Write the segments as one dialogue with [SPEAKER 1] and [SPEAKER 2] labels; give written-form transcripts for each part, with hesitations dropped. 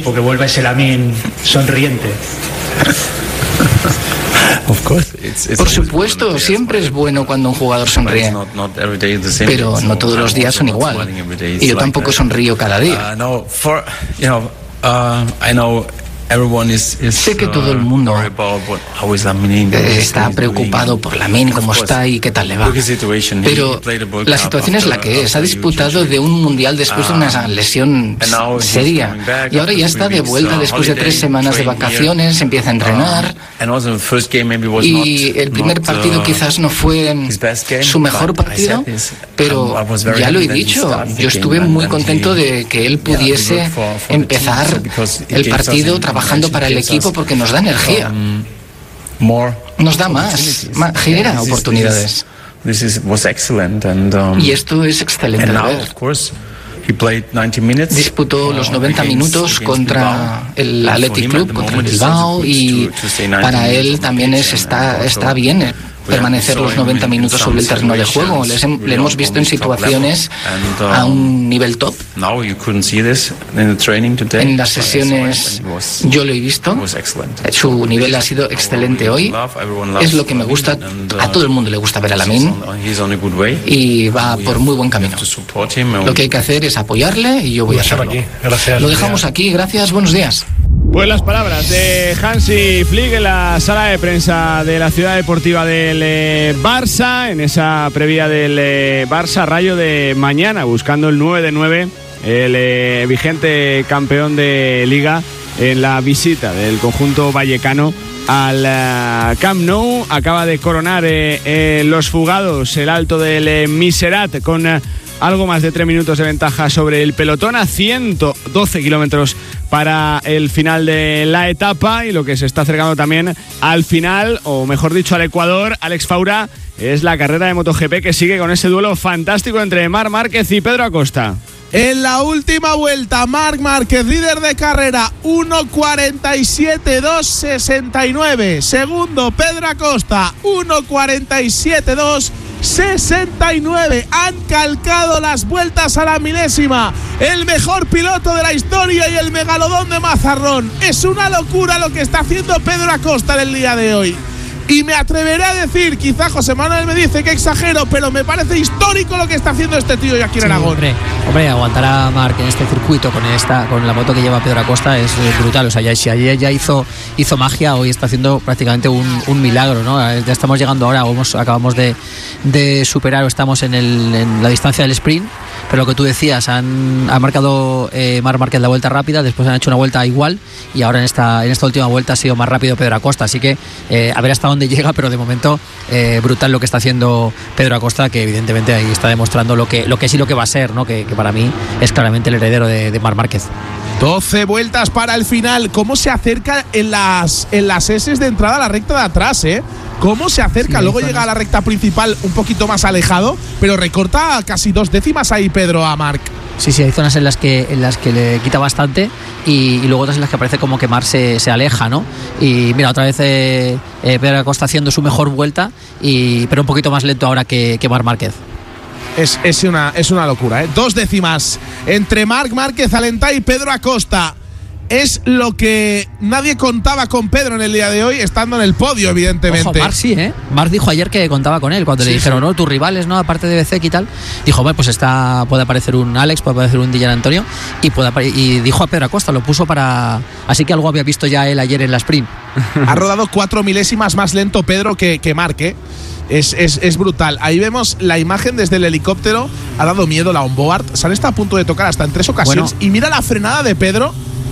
[SPEAKER 1] tiempo que vuelva ese Lamine sonriente.
[SPEAKER 2] Por supuesto, siempre es bueno cuando un jugador sonríe, pero no todos los días son igual. Y yo tampoco sonrío cada día. Sé que todo el mundo está preocupado por Lamine, cómo está y qué tal le va. Pero la situación es la que es. Ha disputado de un mundial después de una lesión seria. Y ahora ya está de vuelta después de 3 semanas de vacaciones, empieza a entrenar. Y el primer partido quizás no fue su mejor partido, pero ya lo he dicho, yo estuve muy contento de que él pudiese empezar el partido trabajando para el equipo porque nos da energía, nos da más, genera oportunidades. Y esto es excelente de ver. Disputó los 90 minutos contra el Athletic Club, contra el Bilbao, y para él también está bien permanecer los 90 minutos sobre el terreno de juego. Le hemos visto en situaciones a un nivel top. En las sesiones yo lo he visto. Su nivel ha sido excelente hoy. Es lo que me gusta. A todo el mundo le gusta ver a Lamine y va por muy buen camino. Lo que hay que hacer es apoyarle y yo voy a hacerlo. Lo dejamos aquí. Gracias. Buenos días.
[SPEAKER 3] Pues las palabras de Hansi Flick en la sala de prensa de la Ciudad Deportiva del Barça, en esa previa del Barça Rayo de mañana, buscando el 9 de 9, el vigente campeón de Liga, en la visita del conjunto vallecano al Camp Nou. Acaba de coronar los fugados el alto del Miserat con algo más de 3 minutos de ventaja sobre el pelotón, a 112 kilómetros para el final de la etapa, y lo que se está acercando también al final, o mejor dicho al Ecuador, Alex Faura, es la carrera de MotoGP que sigue con ese duelo fantástico entre Marc Márquez y Pedro Acosta.
[SPEAKER 4] En la última vuelta, Marc Márquez, líder de carrera, 1:47.269. Segundo, Pedro Acosta, 1:47.269. Han calcado las vueltas a la milésima. El mejor piloto de la historia y el megalodón de Mazarrón. Es una locura lo que está haciendo Pedro Acosta en el día de hoy. Y me atreveré a decir, quizá José Manuel me dice que exagero, pero me parece histórico lo que está haciendo este tío aquí en Aragón.
[SPEAKER 5] Hombre, aguantar a Marc en este circuito con la moto que lleva Pedro Acosta es brutal. O sea, si ayer ya hizo magia, hoy está haciendo prácticamente un milagro, ¿no? Ya estamos llegando ahora, acabamos de superar, o estamos en la distancia del sprint, pero lo que tú decías, ha marcado Marc Márquez la vuelta rápida, después han hecho una vuelta igual, y ahora en esta última vuelta ha sido más rápido Pedro Acosta, así que a ver hasta dónde llega, pero de momento brutal lo que está haciendo Pedro Acosta, que evidentemente ahí está demostrando lo que sí lo que va a ser, ¿no? Que para mí es claramente el heredero de Marc Márquez.
[SPEAKER 4] 12 vueltas para el final. ¿Cómo se acerca en las S de entrada a la recta de atrás, ¿Cómo se acerca? Sí, luego llega a la recta principal un poquito más alejado, pero recorta casi 2 décimas ahí Pedro a Marc.
[SPEAKER 5] Sí, hay zonas en las que le quita bastante, y luego otras en las que parece como que Marc se aleja, ¿no? Y mira, otra vez Pedro Acosta haciendo su mejor vuelta, pero un poquito más lento ahora que Marc Márquez.
[SPEAKER 4] Es una locura, 2 décimas entre Marc Márquez, Alentay y Pedro Acosta. Es lo que nadie contaba con Pedro en el día de hoy, estando en el podio, evidentemente.
[SPEAKER 5] Ojo, Marc sí, Marc dijo ayer que contaba con él cuando le dijeron, ¿no? Tus rivales, ¿no? Aparte de Bezzecchi y tal. Dijo, bueno, pues puede aparecer un Alex, puede aparecer un Dillan Antonio, y dijo a Pedro Acosta, lo puso para. Así que algo había visto ya él ayer en la sprint.
[SPEAKER 4] Ha rodado 4 milésimas más lento Pedro que Marc, Es brutal. Ahí vemos la imagen desde el helicóptero. Ha dado miedo la onboard. Se han estado a punto de tocar hasta en 3 ocasiones. Bueno. Y mira la frenada de Pedro.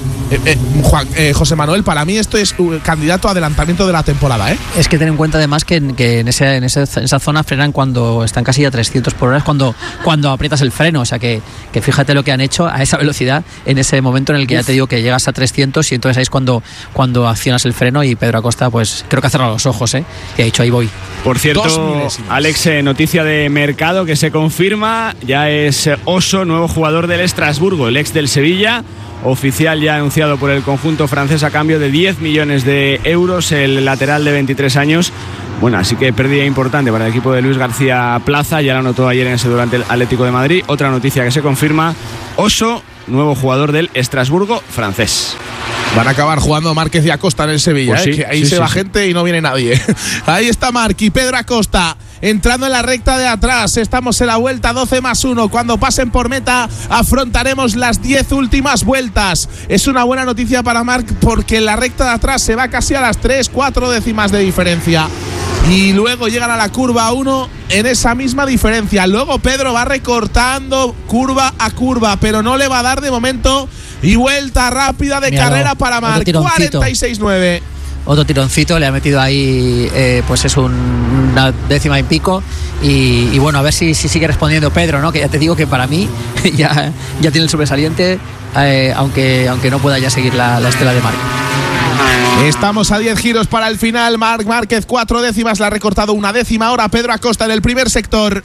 [SPEAKER 4] José Manuel, para mí esto es un candidato a adelantamiento de la temporada,
[SPEAKER 5] Es que ten en cuenta además que en esa zona frenan cuando están casi a 300 por hora, es cuando aprietas el freno. O sea que fíjate lo que han hecho a esa velocidad en ese momento en el que ya te digo que llegas a 300, y entonces ahí es cuando accionas el freno, y Pedro Acosta pues creo que ha cerrado los ojos, y ha dicho ahí voy.
[SPEAKER 3] Por cierto, Alex, noticia de mercado que se confirma, ya es Oso, nuevo jugador del Estrasburgo, el ex del Sevilla. Oficial ya anunciado por el conjunto francés a cambio de 10 millones de euros, el lateral de 23 años. Bueno, así que pérdida importante para el equipo de Luis García Plaza, ya lo anotó ayer en ese durante el Atlético de Madrid. Otra noticia que se confirma, Oso nuevo jugador del Estrasburgo francés.
[SPEAKER 4] Van a acabar jugando Márquez y Acosta en el Sevilla,
[SPEAKER 3] pues sí,
[SPEAKER 4] que ahí se va gente y no viene nadie. Ahí está Marc y Pedro Acosta entrando en la recta de atrás. Estamos en la vuelta 12+1. Cuando pasen por meta afrontaremos las 10 últimas vueltas. Es una buena noticia para Marc porque en la recta de atrás se va casi a las 3-4 décimas de diferencia. Y luego llegan a la curva 1 en esa misma diferencia. Luego Pedro va recortando curva a curva, pero no le va a dar de momento. Y vuelta rápida de carrera para Marc. 46-9.
[SPEAKER 5] Otro tironcito, le ha metido ahí, pues es una décima y pico. Y bueno, a ver si sigue respondiendo Pedro, ¿no? Que ya te digo que para mí ya tiene el sobresaliente, aunque no pueda ya seguir la estela de Marc.
[SPEAKER 4] Estamos a 10 giros para el final. Marc Márquez 4 décimas, le ha recortado una décima. Ahora Pedro Acosta en el primer sector.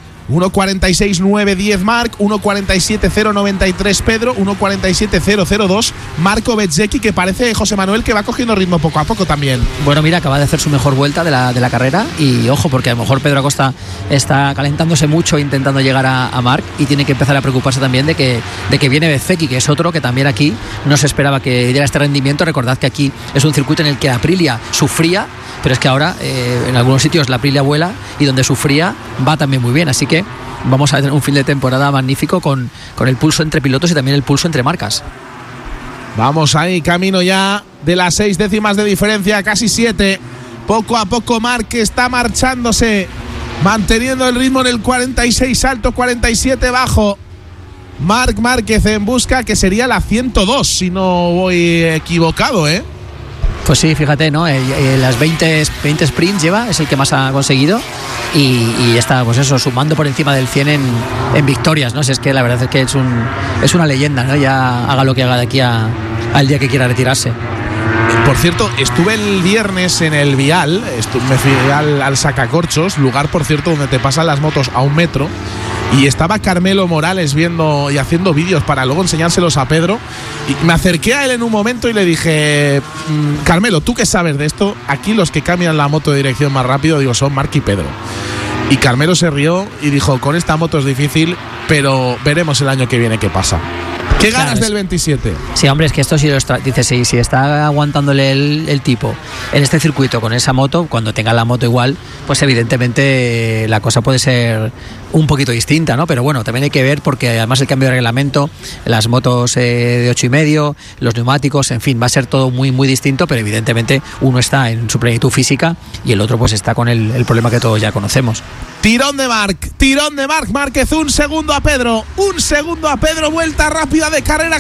[SPEAKER 4] 1.46.910 Marc, 1.47.093 Pedro, 1.47.002 Marco Bezzecchi, que parece, José Manuel, que va cogiendo ritmo poco a poco también.
[SPEAKER 5] Bueno, mira, acaba de hacer su mejor vuelta de la carrera y ojo, porque a lo mejor Pedro Acosta está calentándose mucho intentando llegar a Marc y tiene que empezar a preocuparse también de que viene Bezzecchi, que es otro que también aquí no se esperaba que diera este rendimiento. Recordad que aquí es un circuito en el que Aprilia sufría, pero es que ahora en algunos sitios la Aprilia vuela y donde sufría va también muy bien, así que vamos a tener un fin de temporada magnífico con el pulso entre pilotos y también el pulso entre marcas.
[SPEAKER 4] Vamos ahí, camino ya de las 6 décimas de diferencia, casi 7. Poco a poco Marc está marchándose, manteniendo el ritmo en el 46 alto, 47 bajo. Marc Márquez en busca, que sería la 102, si no voy equivocado, ¿eh?
[SPEAKER 5] Pues sí, fíjate, ¿no? Las 20 sprints lleva, es el que más ha conseguido y está, pues eso, sumando por encima del 100 en victorias, ¿no? Si es que la verdad es que es una leyenda, ¿no? Ya haga lo que haga de aquí al día que quiera retirarse.
[SPEAKER 4] Por cierto, estuve el viernes en el Vial, me fui al Sacacorchos, lugar, por cierto, donde te pasan las motos a 1 metro. Y estaba Carmelo Morales viendo y haciendo vídeos para luego enseñárselos a Pedro. Y me acerqué a él en un momento y le dije: Carmelo, ¿tú qué sabes de esto? Aquí los que cambian la moto de dirección más rápido, digo, son Marc y Pedro. Y Carmelo se rió y dijo: con esta moto es difícil, pero veremos el año que viene qué pasa. ¿Qué ganas del 27?
[SPEAKER 5] Sí, hombre, es que esto dices, si está aguantándole el tipo en este circuito con esa moto, cuando tenga la moto igual, pues evidentemente la cosa puede ser un poquito distinta, ¿no? Pero bueno, también hay que ver, porque además el cambio de reglamento, las motos de 8,5, los neumáticos, en fin, va a ser todo muy, muy distinto, pero evidentemente uno está en su plenitud física y el otro pues está con el problema que todos ya conocemos.
[SPEAKER 4] Tirón de Marc Márquez, 1 segundo a Pedro, vuelta rápida de carrera,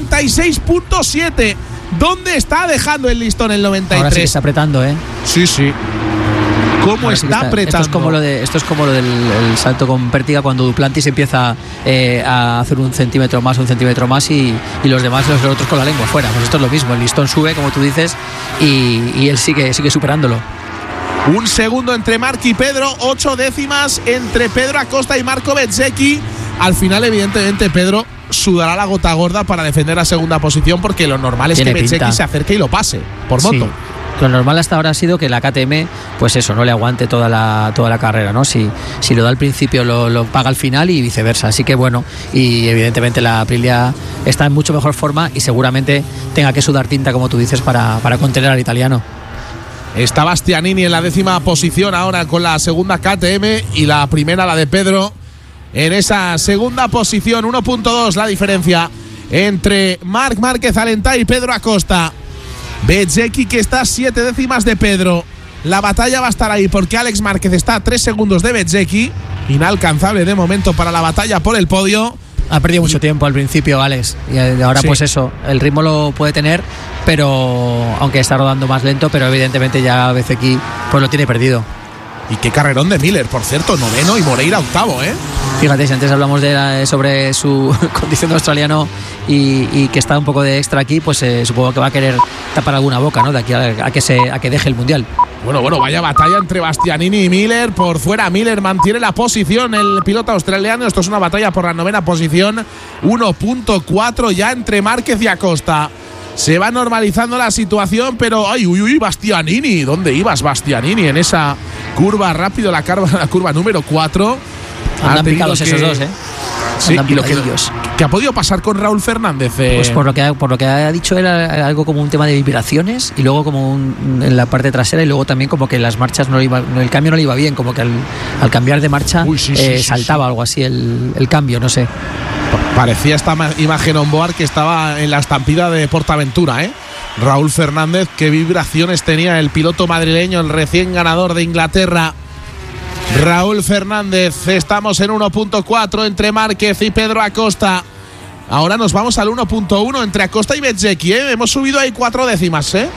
[SPEAKER 4] 46.7. ¿Dónde está dejando el listón el 93?
[SPEAKER 5] Ahora sí que está apretando, ¿eh?
[SPEAKER 4] Sí. ¿Cómo está apretando?
[SPEAKER 5] Esto es como lo del salto con pértiga, cuando Duplantis empieza a hacer un centímetro más y los demás, los otros con la lengua fuera. Pues esto es lo mismo, el listón sube, como tú dices, y él sigue superándolo.
[SPEAKER 4] 1 segundo entre Marc y Pedro, 8 décimas entre Pedro Acosta y Marco Bezzecchi. Al final, evidentemente, Pedro sudará la gota gorda para defender la segunda posición, porque lo normal es que Bezzecchi se acerque y lo pase por moto.
[SPEAKER 5] Sí. Lo normal hasta ahora ha sido que la KTM, pues eso, no le aguante toda la carrera, ¿no? Si lo da al principio, lo paga al final y viceversa. Así que bueno, y evidentemente la Aprilia está en mucho mejor forma y seguramente tenga que sudar tinta, como tú dices, para contener al italiano.
[SPEAKER 4] Está Bastianini en la 10ª posición ahora con la segunda KTM, y la primera, la de Pedro, en esa segunda posición. 1.2 la diferencia entre Marc Márquez Alentay y Pedro Acosta. Bezzecchi, que está a 7 décimas de Pedro. La batalla va a estar ahí, porque Alex Márquez está a 3 segundos de Bezzecchi, inalcanzable de momento para la batalla por el podio.
[SPEAKER 5] Ha perdido mucho tiempo al principio, Alex, y ahora sí, pues eso, el ritmo lo puede tener, pero aunque está rodando más lento, pero evidentemente ya Bezzecchi pues lo tiene perdido.
[SPEAKER 4] Y qué carrerón de Miller, por cierto, 9º, y Moreira 8º, ¿eh?
[SPEAKER 5] Fíjate, si antes hablamos sobre su condición de australiano y que está un poco de extra aquí, pues supongo que va a querer tapar alguna boca, ¿no? De aquí a que deje el mundial.
[SPEAKER 4] Bueno, vaya batalla entre Bastianini y Miller. Por fuera, Miller mantiene la posición, el piloto australiano. Esto es una batalla por la 9ª posición. 1.4 ya entre Márquez y Acosta. Se va normalizando la situación, pero Bastianini. ¿Dónde ibas, Bastianini? En esa curva rápido, la curva número 4.
[SPEAKER 5] Andan picados esos dos, ¿eh?
[SPEAKER 4] Sí, y lo que ha podido pasar con Raúl Fernández.
[SPEAKER 5] Pues por lo que ha dicho él, algo como un tema de vibraciones y luego como en la parte trasera, y luego también como que las marchas el cambio no le iba bien, como que al cambiar de marcha saltaba algo así el cambio, no sé.
[SPEAKER 4] Parecía esta imagen on board que estaba en la estampida de Portaventura, Raúl Fernández, qué vibraciones tenía el piloto madrileño, el recién ganador de Inglaterra. Raúl Fernández, estamos en 1.4 entre Márquez y Pedro Acosta. Ahora nos vamos al 1.1 entre Acosta y Bezzecchi, Hemos subido ahí 4 décimas,
[SPEAKER 5] Sí,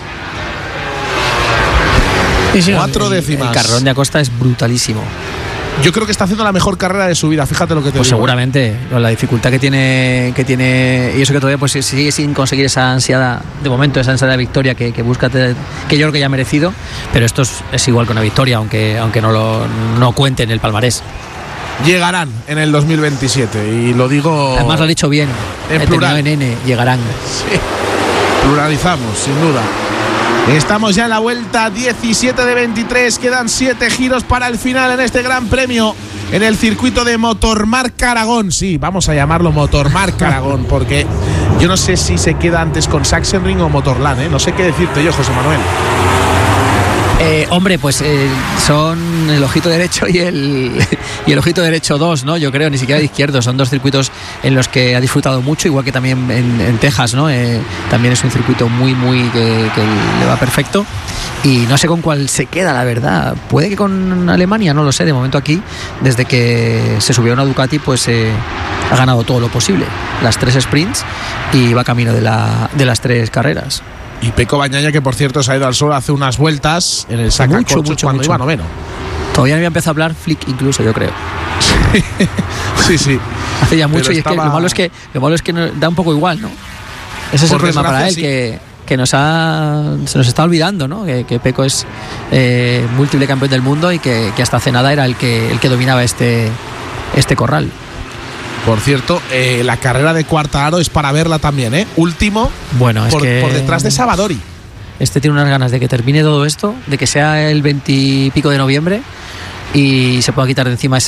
[SPEAKER 5] 4 décimas. El carrerón de Acosta es brutalísimo.
[SPEAKER 4] Yo creo que está haciendo la mejor carrera de su vida, fíjate lo que te digo.
[SPEAKER 5] Pues seguramente, con la dificultad que tiene, y eso que todavía pues sigue sin conseguir esa ansiada, de momento, esa ansiada de victoria que busca, que yo creo que ya ha merecido, pero esto es igual que una victoria, aunque no cuente en el palmarés.
[SPEAKER 4] Llegarán en el 2027, y lo digo...
[SPEAKER 5] Además lo ha dicho bien,
[SPEAKER 4] en plural.
[SPEAKER 5] En N, llegarán.
[SPEAKER 4] Sí, pluralizamos, sin duda. Estamos ya en la vuelta 17 de 23, quedan 7 giros para el final en este Gran Premio en el circuito de Motormarca Aragón. Sí, vamos a llamarlo Motormarca Aragón, porque yo no sé si se queda antes con Sachsenring o Motorland, no sé qué decirte yo, José Manuel.
[SPEAKER 5] Hombre, pues son el ojito derecho y el ojito derecho 2, ¿no? Yo creo, ni siquiera de izquierdo. Son dos circuitos en los que ha disfrutado mucho, igual que también en Texas, ¿no? También es un circuito muy que le va perfecto. Y no sé con cuál se queda, la verdad. Puede que con Alemania, no lo sé. De momento aquí, desde que se subió a una Ducati, pues ha ganado todo lo posible. Las 3 sprints y va camino de las 3 carreras.
[SPEAKER 4] Y Pecco Bagnaia, que por cierto se ha ido al suelo hace unas vueltas en el sacacorchos cuando iba noveno.
[SPEAKER 5] Todavía no había empezado a hablar Flick incluso, yo creo.
[SPEAKER 4] Sí.
[SPEAKER 5] Hace ya mucho. Pero y es que lo malo es que da un poco igual, ¿no? Ese es el problema para él, sí. que se nos está olvidando, ¿no? Que Pecco es múltiple campeón del mundo y que hasta hace nada era el que dominaba este corral.
[SPEAKER 4] Por cierto, la carrera de Quartararo es para verla también, Último,
[SPEAKER 5] bueno, es
[SPEAKER 4] por detrás de Savadori.
[SPEAKER 5] Este tiene unas ganas de que termine todo esto, de que sea el 20 y pico de noviembre y se pueda quitar de encima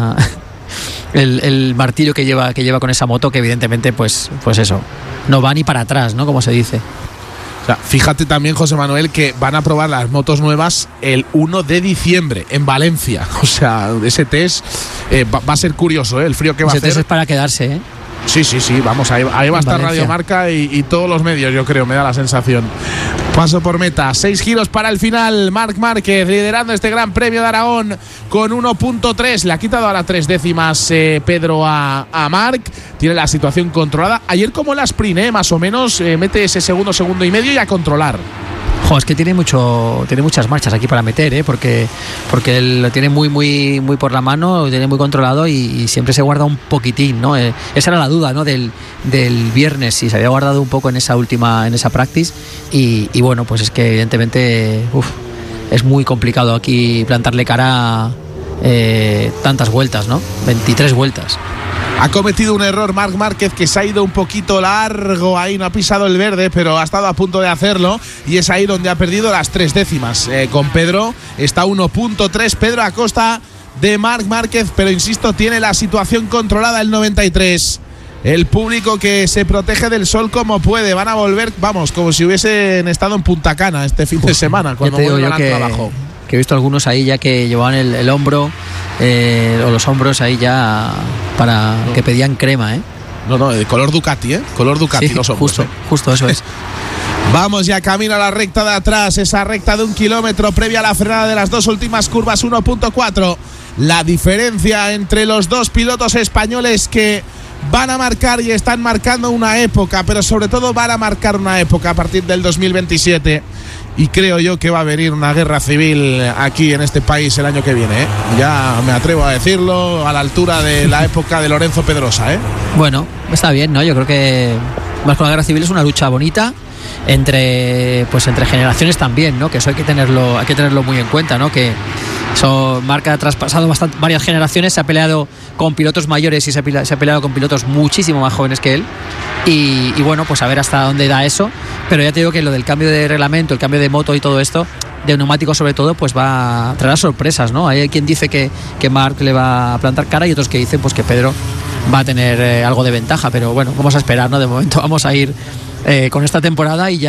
[SPEAKER 5] el martirio que lleva con esa moto, que evidentemente pues eso, no va ni para atrás, ¿no? Como se dice.
[SPEAKER 4] O sea, fíjate también, José Manuel, que van a probar las motos nuevas el 1 de diciembre en Valencia. O sea, ese test va a ser curioso, el frío que va a hacer.
[SPEAKER 5] Ese test es para quedarse,
[SPEAKER 4] Sí, vamos, ahí va a estar Radio Marca y todos los medios, yo creo, me da la sensación. Paso por meta, 6 giros para el final. Marc Márquez liderando este Gran Premio de Aragón con 1.3. Le ha quitado ahora 3 décimas Pedro a Marc. Tiene la situación controlada. Ayer como la sprint, más o menos, mete ese segundo y medio y a controlar.
[SPEAKER 5] Es que tiene muchas marchas aquí para meter, porque él lo tiene muy por la mano, lo tiene muy controlado y siempre se guarda un poquitín, ¿no? Esa era la duda, ¿no? Del viernes, si se había guardado un poco en esa practice y bueno, pues es que evidentemente es muy complicado aquí plantarle cara tantas vueltas, ¿no? 23 vueltas.
[SPEAKER 4] Ha cometido un error Marc Márquez, que se ha ido un poquito largo ahí, no ha pisado el verde, pero ha estado a punto de hacerlo y es ahí donde ha perdido las 3 décimas. Con Pedro está 1.3, Pedro Acosta de Marc Márquez, pero insisto, tiene la situación controlada el 93. El público que se protege del sol como puede, van a volver, vamos, como si hubiesen estado en Punta Cana este fin de semana, cuando vuelvan al trabajo.
[SPEAKER 5] Que he visto algunos ahí ya que llevaban el hombro o los hombros ahí ya que pedían crema,
[SPEAKER 4] No, de color Ducati, color Ducati, sí, los hombros.
[SPEAKER 5] Justo eso es.
[SPEAKER 4] Vamos ya camino a la recta de atrás, esa recta de 1 kilómetro previa a la frenada de las 2 últimas curvas, 1.4. La diferencia entre los 2 pilotos españoles que van a marcar y están marcando una época, pero sobre todo van a marcar una época a partir del 2027. Y creo yo que va a venir una guerra civil aquí en este país el año que viene, Ya me atrevo a decirlo, a la altura de la época de Lorenzo Pedrosa,
[SPEAKER 5] Bueno, está bien, ¿no? Yo creo que más que la guerra civil es una lucha bonita entre generaciones también, ¿no? Que eso hay que tenerlo muy en cuenta, ¿no? Que eso marca ha traspasado varias generaciones, se ha peleado con pilotos mayores y se ha peleado con pilotos muchísimo más jóvenes que él y bueno, pues a ver hasta dónde da eso, pero ya te digo que lo del cambio de reglamento, el cambio de moto y todo esto, de neumáticos sobre todo, pues va a traer sorpresas, ¿no? Hay quien dice que Marc le va a plantar cara y otros que dicen pues que Pedro va a tener algo de ventaja, pero bueno, vamos a esperar, ¿no? De momento vamos a ir con esta temporada y ya